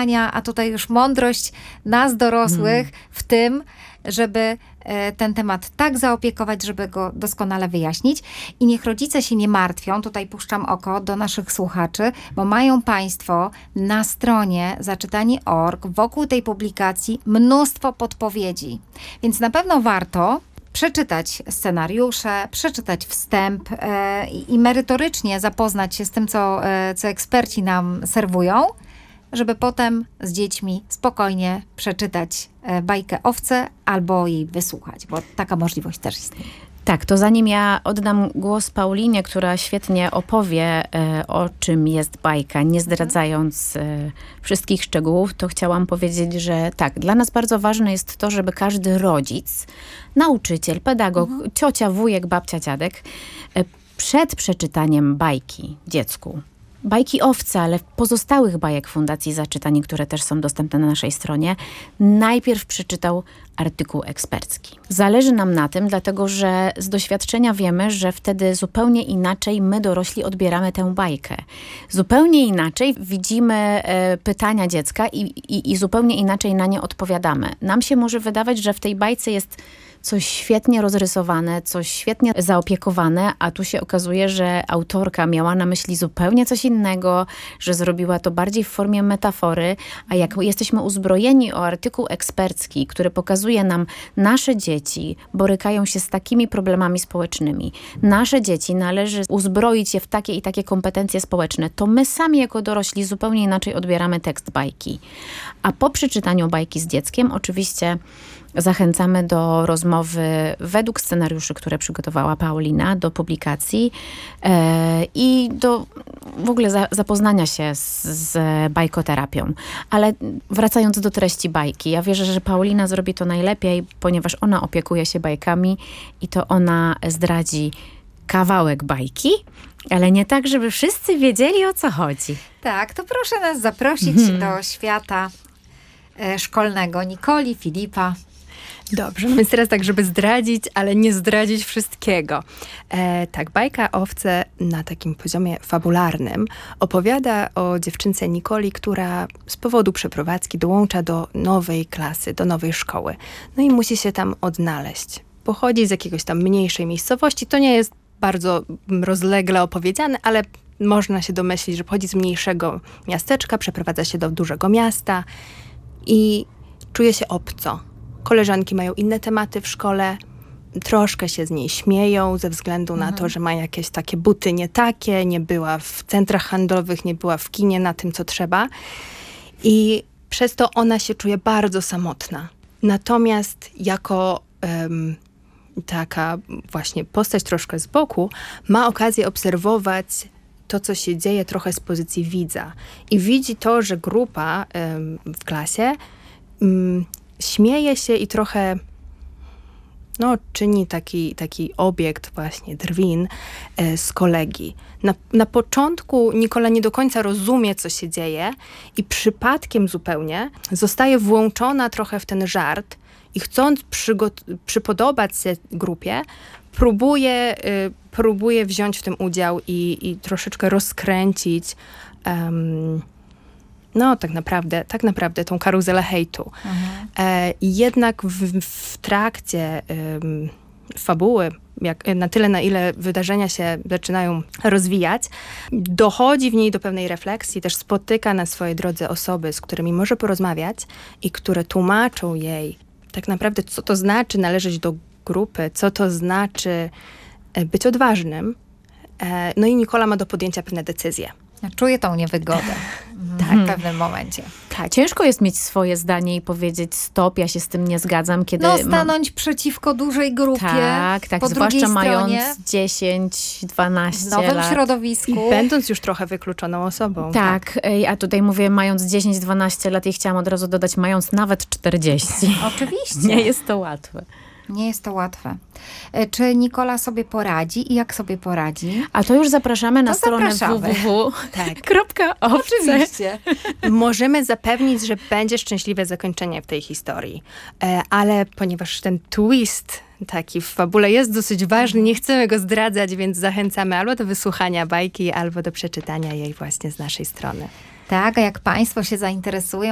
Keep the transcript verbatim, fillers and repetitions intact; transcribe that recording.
pytania, a tutaj już mądrość nas dorosłych hmm. w tym, żeby ten temat tak zaopiekować, żeby go doskonale wyjaśnić. I niech rodzice się nie martwią, tutaj puszczam oko do naszych słuchaczy, bo mają Państwo na stronie zaczytani kropka org wokół tej publikacji mnóstwo podpowiedzi. Więc na pewno warto przeczytać scenariusze, przeczytać wstęp e, i merytorycznie zapoznać się z tym, co, e, co eksperci nam serwują, żeby potem z dziećmi spokojnie przeczytać e, bajkę Owce albo jej wysłuchać, bo taka możliwość też istnieje. Tak, to zanim ja oddam głos Paulinie, która świetnie opowie, e, o czym jest bajka, nie zdradzając e, wszystkich szczegółów, to chciałam powiedzieć, że tak, dla nas bardzo ważne jest to, żeby każdy rodzic, nauczyciel, pedagog, mhm. ciocia, wujek, babcia, dziadek, e, przed przeczytaniem bajki dziecku, bajki Owce, ale pozostałych bajek Fundacji Zaczytani, które też są dostępne na naszej stronie, najpierw przeczytał artykuł ekspercki. Zależy nam na tym, dlatego że z doświadczenia wiemy, że wtedy zupełnie inaczej my dorośli odbieramy tę bajkę. Zupełnie inaczej widzimy e, pytania dziecka i, i, i zupełnie inaczej na nie odpowiadamy. Nam się może wydawać, że w tej bajce jest coś świetnie rozrysowane, coś świetnie zaopiekowane, a tu się okazuje, że autorka miała na myśli zupełnie coś innego, że zrobiła to bardziej w formie metafory, a jak jesteśmy uzbrojeni o artykuł ekspercki, który pokazuje nam, nasze dzieci borykają się z takimi problemami społecznymi, nasze dzieci należy uzbroić je w takie i takie kompetencje społeczne, to my sami jako dorośli zupełnie inaczej odbieramy tekst bajki. A po przeczytaniu bajki z dzieckiem oczywiście zachęcamy do rozmowy według scenariuszy, które przygotowała Paulina, do publikacji e, i do w ogóle za, zapoznania się z, z bajkoterapią. Ale wracając do treści bajki, ja wierzę, że Paulina zrobi to najlepiej, ponieważ ona opiekuje się bajkami i to ona zdradzi kawałek bajki, ale nie tak, żeby wszyscy wiedzieli, o co chodzi. Tak, to proszę nas zaprosić hmm. do świata e, szkolnego Nikoli, Filipa. Dobrze, więc teraz tak, żeby zdradzić, ale nie zdradzić wszystkiego. E, tak, bajka Owce na takim poziomie fabularnym opowiada o dziewczynce Nikoli, która z powodu przeprowadzki dołącza do nowej klasy, do nowej szkoły. No i musi się tam odnaleźć. Pochodzi z jakiegoś tam mniejszej miejscowości. To nie jest bardzo rozlegle opowiedziane, ale można się domyślić, że pochodzi z mniejszego miasteczka, przeprowadza się do dużego miasta i czuje się obco. Koleżanki mają inne tematy w szkole, troszkę się z niej śmieją ze względu mhm. na to, że ma jakieś takie buty nie takie, nie była w centrach handlowych, nie była w kinie na tym, co trzeba. I przez to ona się czuje bardzo samotna. Natomiast jako um, taka właśnie postać troszkę z boku, ma okazję obserwować to, co się dzieje trochę z pozycji widza. I widzi to, że grupa um, w klasie um, śmieje się i trochę no, czyni taki, taki obiekt właśnie drwin e, z kolegi. Na, na początku Nikola nie do końca rozumie, co się dzieje i przypadkiem zupełnie zostaje włączona trochę w ten żart i chcąc przygot- przypodobać się grupie, próbuje, y, próbuje wziąć w tym udział i, i troszeczkę rozkręcić um, no tak naprawdę, tak naprawdę tą karuzelę hejtu. Mhm. E, jednak w, w trakcie um, fabuły, jak, na tyle na ile wydarzenia się zaczynają rozwijać, dochodzi w niej do pewnej refleksji, też spotyka na swojej drodze osoby, z którymi może porozmawiać i które tłumaczą jej tak naprawdę, co to znaczy należeć do grupy, co to znaczy być odważnym. E, no i Nikola ma do podjęcia pewne decyzje. Czuję tą niewygodę tak, w pewnym momencie. Tak. Ciężko jest mieć swoje zdanie i powiedzieć stop, ja się z tym nie zgadzam. Kiedy no stanąć ma... przeciwko dużej grupie. Tak, tak. Po zwłaszcza mając stronie, dziesięć, dwanaście w nowym lat. środowisku. I będąc już trochę wykluczoną osobą. Tak, tak. A tutaj mówię mając dziesięć, dwanaście lat i chciałam od razu dodać mając nawet czterdzieści. Oczywiście. Nie jest to łatwe. Nie jest to łatwe. Czy Nikola sobie poradzi i jak sobie poradzi? A to już zapraszamy na to stronę zapraszamy. www kropka owce. Oczywiście. Możemy zapewnić, że będzie szczęśliwe zakończenie w tej historii. Ale ponieważ ten twist taki w fabule jest dosyć ważny, nie chcemy go zdradzać, więc zachęcamy albo do wysłuchania bajki, albo do przeczytania jej właśnie z naszej strony. Tak, a jak Państwo się zainteresują